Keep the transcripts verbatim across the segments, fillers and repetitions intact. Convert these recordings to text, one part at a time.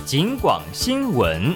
警广新闻。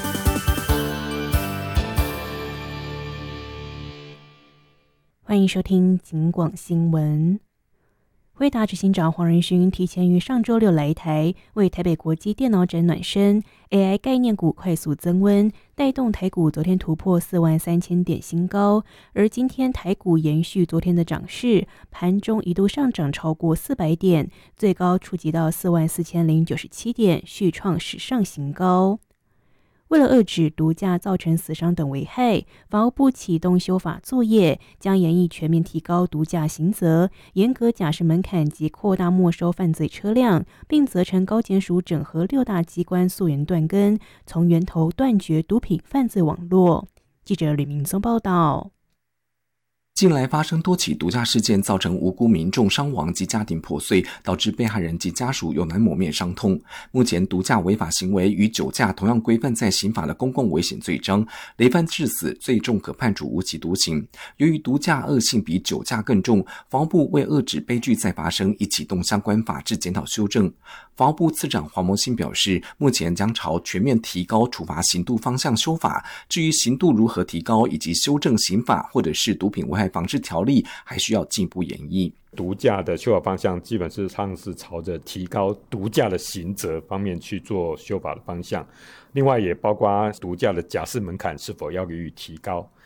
欢迎收听警广新闻。辉达执行长黄仁勋提前于上周六来台，为台北国际电脑展暖身， A I 概念股快速增温，带动台股昨天突破四万三千点新高。而今天台股延续昨天的涨势，盘中一度上涨超过四百点，最高触及到四万四千零九十七点，续创史上新高。为了遏止毒驾造成死伤等危害，法务部启动修法作业，将研议全面提高毒驾刑责，严格假释门槛及扩大没收犯罪车辆，并责成高检署整合六大机关溯源断根，从源头断绝毒品犯罪网络。记者吕明松报道。 近来发生多起毒驾事件，造成无辜民众伤亡及家庭破碎，导致被害人及家属有难抹灭伤痛。目前毒驾违法行为与酒驾同样规范在刑法的公共危险罪章，累犯致死最重可判处无期徒刑。由于毒驾恶性比酒驾更重，法务部为遏止悲剧再发生，已启动相关法制检讨修正。法务部次长黄蒙兴表示，目前将朝全面提高处罚刑度方向修法，至于刑度如何提高以及修正刑法或者是毒品危害防治条例，还需要进一步研议。 毒驾的修法方向基本上是朝着提高毒驾的刑责方面去做修法的方向，另外也包括毒驾的假释门槛是否要予以提高，